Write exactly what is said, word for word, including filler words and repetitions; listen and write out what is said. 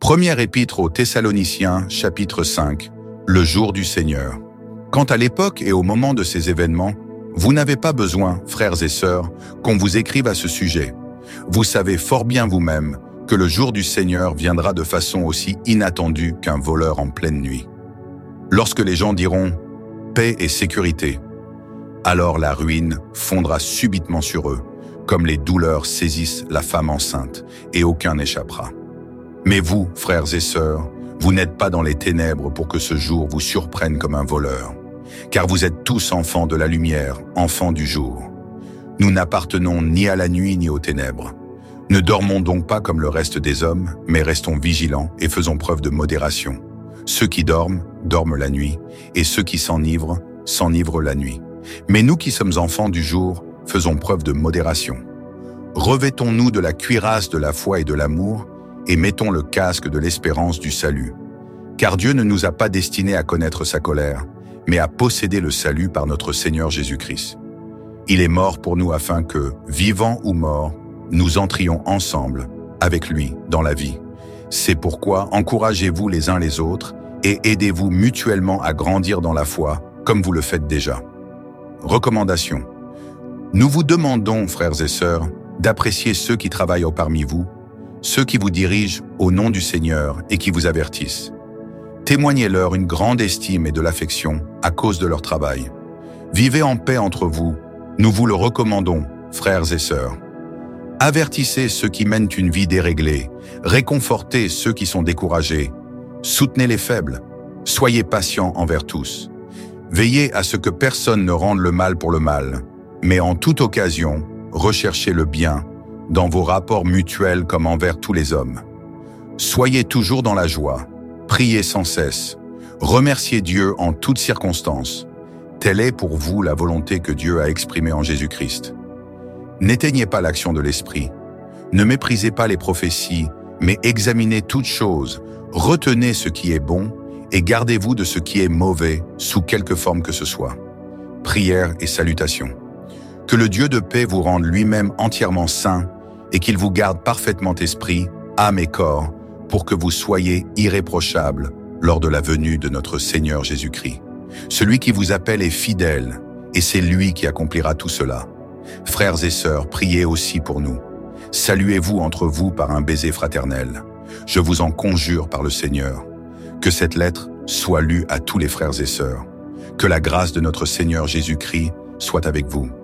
Première épître aux Thessaloniciens, chapitre cinq, le jour du Seigneur. Quant à l'époque et au moment de ces événements, vous n'avez pas besoin, frères et sœurs, qu'on vous écrive à ce sujet. Vous savez fort bien vous-même que le jour du Seigneur viendra de façon aussi inattendue qu'un voleur en pleine nuit. Lorsque les gens diront « paix et sécurité », alors la ruine fondra subitement sur eux, comme les douleurs saisissent la femme enceinte, et aucun n'échappera. Mais vous, frères et sœurs, vous n'êtes pas dans les ténèbres pour que ce jour vous surprenne comme un voleur, car vous êtes tous enfants de la lumière, enfants du jour. Nous n'appartenons ni à la nuit ni aux ténèbres. Ne dormons donc pas comme le reste des hommes, mais restons vigilants et faisons preuve de modération. Ceux qui dorment, dorment la nuit, et ceux qui s'enivrent, s'enivrent la nuit. Mais nous qui sommes enfants du jour, faisons preuve de modération. Revêtons-nous de la cuirasse de la foi et de l'amour, et mettons le casque de l'espérance du salut. Car Dieu ne nous a pas destinés à connaître sa colère, mais à posséder le salut par notre Seigneur Jésus-Christ. Il est mort pour nous afin que, vivants ou morts, nous entrions ensemble, avec lui, dans la vie. C'est pourquoi encouragez-vous les uns les autres et aidez-vous mutuellement à grandir dans la foi, comme vous le faites déjà. Recommandation. Nous vous demandons, frères et sœurs, d'apprécier ceux qui travaillent parmi vous, ceux qui vous dirigent au nom du Seigneur et qui vous avertissent. Témoignez-leur une grande estime et de l'affection à cause de leur travail. Vivez en paix entre vous, nous vous le recommandons, frères et sœurs. Avertissez ceux qui mènent une vie déréglée, réconfortez ceux qui sont découragés, soutenez les faibles, soyez patients envers tous. Veillez à ce que personne ne rende le mal pour le mal, mais en toute occasion, recherchez le bien, dans vos rapports mutuels comme envers tous les hommes. Soyez toujours dans la joie, priez sans cesse, remerciez Dieu en toutes circonstances. Telle est pour vous la volonté que Dieu a exprimée en Jésus-Christ. N'éteignez pas l'action de l'Esprit. Ne méprisez pas les prophéties, mais examinez toutes choses, retenez ce qui est bon et gardez-vous de ce qui est mauvais sous quelque forme que ce soit. Prières et salutations. Que le Dieu de paix vous rende lui-même entièrement saint et qu'il vous garde parfaitement esprit, âme et corps, pour que vous soyez irréprochables lors de la venue de notre Seigneur Jésus-Christ. Celui qui vous appelle est fidèle, et c'est lui qui accomplira tout cela. Frères et sœurs, priez aussi pour nous. Saluez-vous entre vous par un baiser fraternel. Je vous en conjure par le Seigneur. Que cette lettre soit lue à tous les frères et sœurs. Que la grâce de notre Seigneur Jésus-Christ soit avec vous.